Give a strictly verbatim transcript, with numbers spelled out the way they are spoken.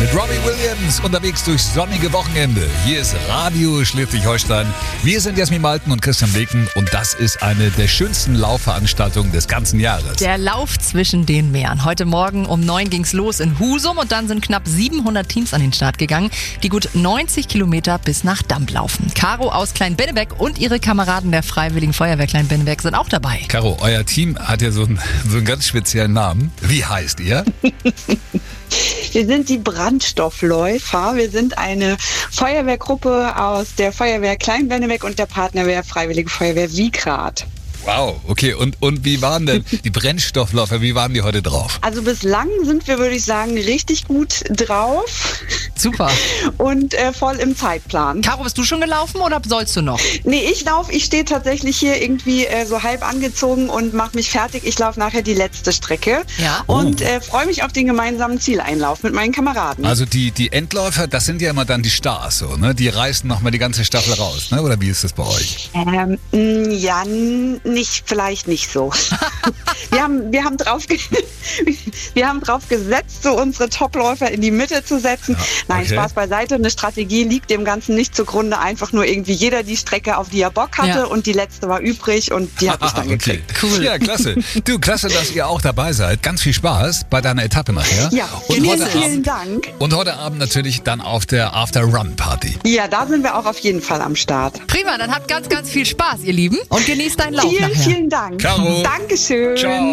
mit Robbie Williams unterwegs durchs sonnige Wochenende. Hier ist Radio Schleswig-Holstein. Wir sind Jasmin Malten und Christian Leken und das ist eine der schönsten Laufveranstaltungen des ganzen Jahres. Der Lauf zwischen den Meeren. Heute Morgen um neun ging's los in Husum und dann sind knapp siebenhundert Teams an den Start gegangen, die gut neunzig Kilometer bis nach Damp laufen. Caro aus Klein-Bennebeck und ihre Kameraden der Freiwilligen Feuerwehr Klein-Bennebeck sind auch dabei. Caro, euer Team hat ja so einen, so einen ganz speziellen Namen. Wie heißt ihr? Wir sind die Brandstoffläufer. Wir sind eine Feuerwehrgruppe aus der Feuerwehr Klein-Bennebeck und der Partnerwehr Freiwillige Feuerwehr Wiegrad. Wow, okay. Und, und wie waren denn die Brennstoffläufer, wie waren die heute drauf? Also bislang sind wir, würde ich sagen, richtig gut drauf. Super. Und äh, voll im Zeitplan. Caro, bist du schon gelaufen oder sollst du noch? Nee, ich laufe. Ich stehe tatsächlich hier irgendwie äh, so halb angezogen und mache mich fertig. Ich laufe nachher die letzte Strecke. Ja. Und äh, freue mich auf den gemeinsamen Zieleinlauf mit meinen Kameraden. Also die, die Endläufer, das sind ja immer dann die Stars, so, ne? Die reißen nochmal die ganze Staffel raus, ne? Oder wie ist das bei euch? Ähm, mh, ja, n- nicht, vielleicht nicht so. wir haben, wir haben drauf, ge- wir haben drauf gesetzt, so unsere Topläufer in die Mitte zu setzen. Ja, Nein, okay. Spaß beiseite. Eine Strategie liegt dem Ganzen nicht zugrunde. Einfach nur irgendwie jeder die Strecke, auf die er Bock hatte Ja. und die letzte war übrig und die habe ich dann okay. gekriegt. Cool. Ja, klasse. Du, klasse, dass ihr auch dabei seid. Ganz viel Spaß bei deiner Etappe nachher. Ja, und vielen, heute vielen Abend, Dank. Und heute Abend natürlich dann auf der After-Run-Party. Ja, da sind wir auch auf jeden Fall am Start. Prima, dann habt ganz, ganz viel Spaß, ihr Lieben. Und genießt deinen Lauf Vielen, nachher. vielen Dank. Caro. Dankeschön. Ciao.